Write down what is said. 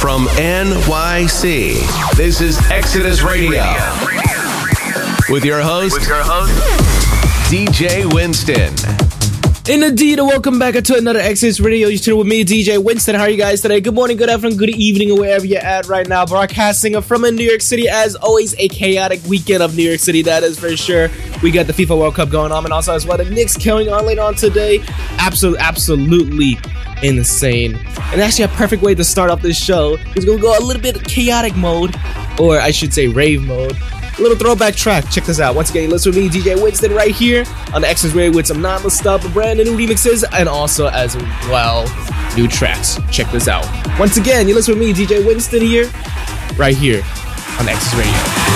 from NYC. This is Exodus Radio. With your host, DJ Winston. Indeed, welcome back to another Exodus Radio. You're with me, DJ Winston. How are you guys today? Good morning, good afternoon, good evening, or wherever you're at right now. Broadcasting from New York City, as always, a chaotic weekend of New York City, that is for sure. We got the FIFA World Cup going on, and also as well the Knicks carrying on later on today. Absolutely insane. And actually a perfect way to start off this show is going to go a little bit chaotic mode, or I should say rave mode. A little throwback track. Check this out. Once again, you listen with me, DJ Winston, right here on the Exodus Radio with some non-stop brand new remixes and also as well new tracks. Check this out. Once again, you listen with me, DJ Winston, here, right here on the Exodus Radio.